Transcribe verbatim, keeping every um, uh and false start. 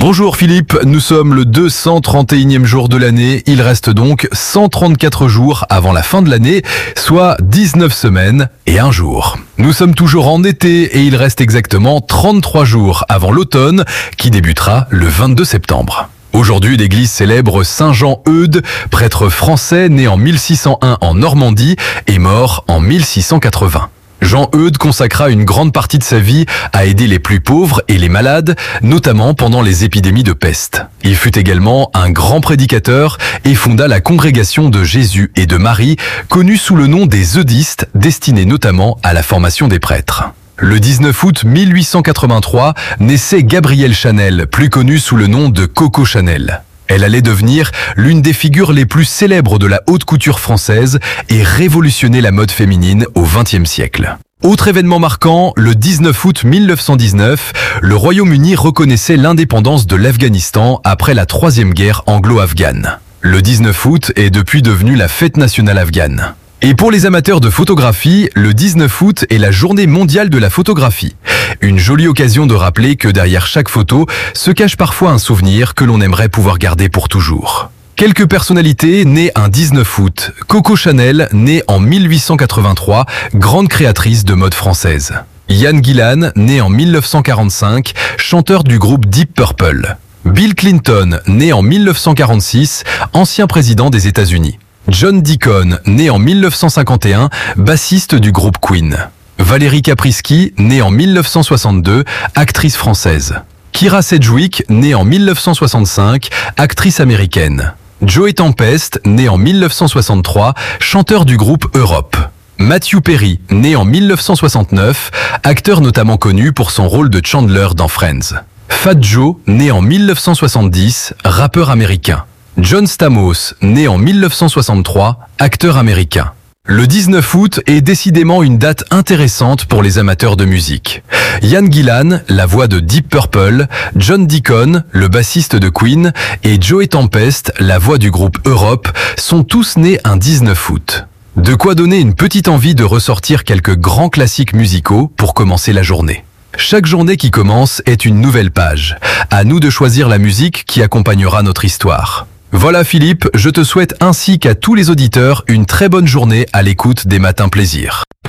Bonjour Philippe, nous sommes le deux cent trente et unième jour de l'année, il reste donc cent trente-quatre jours avant la fin de l'année, soit dix-neuf semaines et un jour. Nous sommes toujours en été et il reste exactement trente-trois jours avant l'automne qui débutera le vingt-deux septembre. Aujourd'hui, l'Église célèbre Saint Jean Eudes, prêtre français né en mille six cent un en Normandie et mort en mille six cent quatre-vingts. Jean Eudes consacra une grande partie de sa vie à aider les plus pauvres et les malades, notamment pendant les épidémies de peste. Il fut également un grand prédicateur et fonda la congrégation de Jésus et de Marie, connue sous le nom des Eudistes, destinée notamment à la formation des prêtres. Le dix-neuf août mille huit cent quatre-vingt-trois naissait Gabrielle Chanel, plus connue sous le nom de Coco Chanel. Elle allait devenir l'une des figures les plus célèbres de la haute couture française et révolutionner la mode féminine au vingtième siècle. Autre événement marquant, le dix-neuf août mille neuf cent dix-neuf, le Royaume-Uni reconnaissait l'indépendance de l'Afghanistan après la troisième guerre anglo-afghane. Le dix-neuf août est depuis devenu la fête nationale afghane. Et pour les amateurs de photographie, le dix-neuf août est la journée mondiale de la photographie. Une jolie occasion de rappeler que derrière chaque photo se cache parfois un souvenir que l'on aimerait pouvoir garder pour toujours. Quelques personnalités nées un dix-neuf août. Coco Chanel, née en mille huit cent quatre-vingt-trois, grande créatrice de mode française. Ian Gillan, né en mille neuf cent quarante-cinq, chanteur du groupe Deep Purple. Bill Clinton, né en mille neuf cent quarante-six, ancien président des États-Unis. John Deacon, né en mille neuf cent cinquante et un, bassiste du groupe Queen. Valérie Caprisky, née en mille neuf cent soixante-deux, actrice française. Kyra Sedgwick, née en mille neuf cent soixante-cinq, actrice américaine. Joey Tempest, né en mille neuf cent soixante-trois, chanteur du groupe Europe. Matthew Perry, né en mille neuf cent soixante-neuf, acteur notamment connu pour son rôle de Chandler dans Friends. Fat Joe, né en mille neuf cent soixante-dix, rappeur américain. John Stamos, né en mille neuf cent soixante-trois, acteur américain. Le dix-neuf août est décidément une date intéressante pour les amateurs de musique. Ian Gillan, la voix de Deep Purple, John Deacon, le bassiste de Queen, et Joey Tempest, la voix du groupe Europe, sont tous nés un dix-neuf août. De quoi donner une petite envie de ressortir quelques grands classiques musicaux pour commencer la journée. Chaque journée qui commence est une nouvelle page. À nous de choisir la musique qui accompagnera notre histoire. Voilà Philippe, je te souhaite ainsi qu'à tous les auditeurs une très bonne journée à l'écoute des Matins Plaisir.